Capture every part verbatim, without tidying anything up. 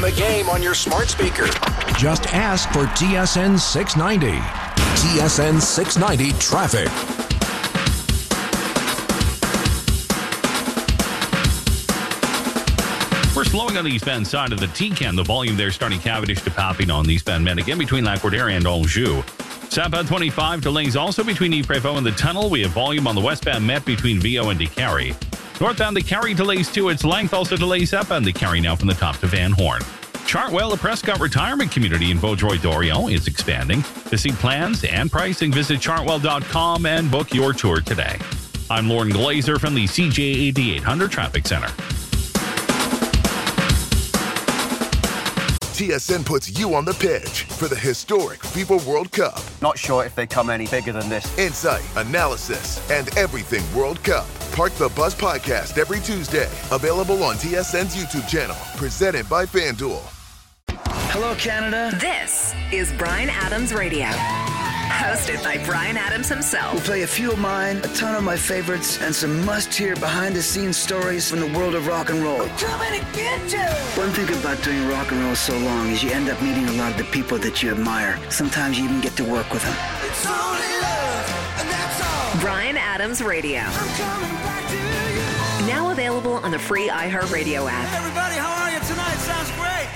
the game on your smart speaker. Just ask for T S N six ninety. T S N six ninety Traffic. We're slowing on the eastbound side of the T C A N. The volume there starting Cavendish to Papillon on the eastbound Met again between Lac-Courtier and Anjou. Southbound twenty-five delays also between Yves-Prévost and the tunnel. We have volume on the westbound Met between Viau and DeCarry. Northbound DeCarry delays to its length, also delays upbound DeCarry now from the top to Van Horn. Chartwell, the Prescott Retirement Community in Vaudreuil-Dorion, is expanding. To see plans and pricing, visit chartwell dot com and book your tour today. I'm Lauren Glazer from the C J eighty-eight hundred Traffic Center. T S N puts you on the pitch for the historic FIFA World Cup. Not sure if they come any bigger than this. Insight, analysis, and everything World Cup. Park the Bus podcast every Tuesday. Available on T S N's YouTube channel. Presented by FanDuel. Hello, Canada. This is Bryan Adams Radio. Hosted by Bryan Adams himself. We'll play a few of mine, a ton of my favorites, and some must-hear behind-the-scenes stories from the world of rock and roll. I'm coming to get you! One thing about doing rock and roll so long is you end up meeting a lot of the people that you admire. Sometimes you even get to work with them. It's only love, and that's all. Bryan Adams Radio. I'm coming back to you. Now available on the free iHeartRadio app. Hey everybody, how are you tonight? Sounds great.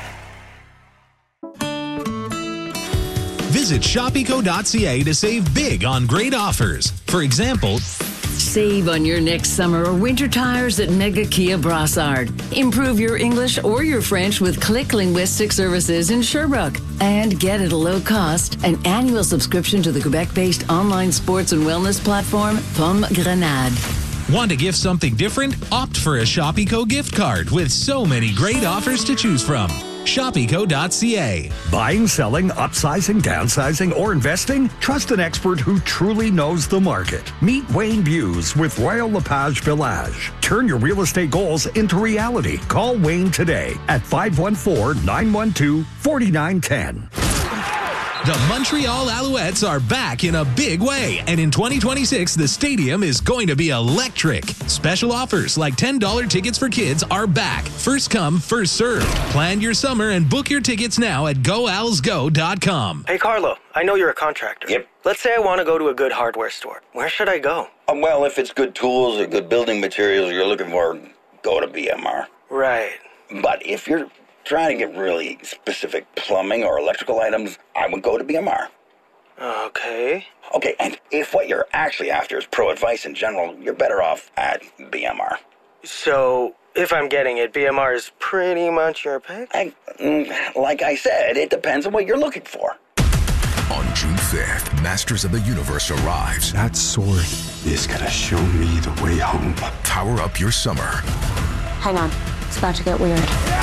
Visit shopico dot c a to save big on great offers. For example, save on your next summer or winter tires at Mega Kia Brassard. Improve your English or your French with Click Linguistic Services in Sherbrooke. And get at a low cost an annual subscription to the Quebec-based online sports and wellness platform Pomme Grenade. Want to gift something different? Opt for a Shopico gift card with so many great offers to choose from. shopico dot c a. Buying, selling, upsizing, downsizing, or investing? Trust an expert who truly knows the market. Meet Wayne Buse with Royal LePage Village. Turn your real estate goals into reality. Call Wayne today at five one four, nine one two, four nine one zero. The Montreal Alouettes are back in a big way, and in twenty twenty-six, the stadium is going to be electric. Special offers like ten dollars tickets for kids are back. First come, first served. Plan your summer and book your tickets now at go owls go dot com. Hey, Carlo, I know you're a contractor. Yep. Let's say I want to go to a good hardware store. Where should I go? Um, well, if it's good tools or good building materials you're looking for, go to B M R. Right. But if you're trying to get really specific plumbing or electrical items, I would go to B M R. Okay. Okay, and if what you're actually after is pro advice in general, you're better off at B M R. So, if I'm getting it, B M R is pretty much your pick? I, like I said, it depends on what you're looking for. On June fifth, Masters of the Universe arrives. That sword is gonna show me the way home. Power up your summer. Hang on, it's about to get weird.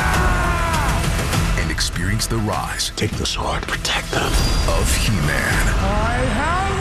And experience the rise. Take the sword, protect them. Of He-Man. I have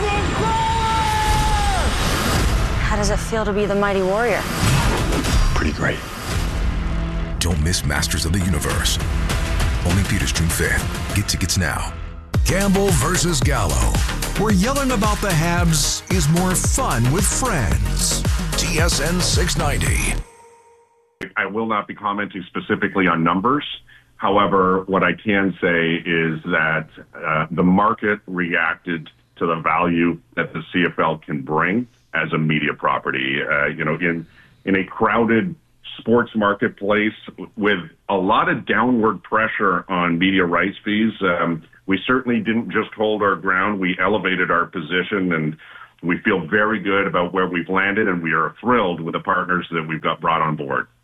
the power! How does it feel to be the mighty warrior? Pretty great. Don't miss Masters of the Universe. Only Peters, June fifth. Get tickets now. Campbell versus Gallo, where yelling about the Habs is more fun with friends. T S N six ninety. I will not be commenting specifically on numbers. However, what I can say is that uh, the market reacted to the value that the C F L can bring as a media property. Uh, you know, in in a crowded sports marketplace with a lot of downward pressure on media rights fees, um, we certainly didn't just hold our ground. We elevated our position, and we feel very good about where we've landed, and we are thrilled with the partners that we've got brought on board.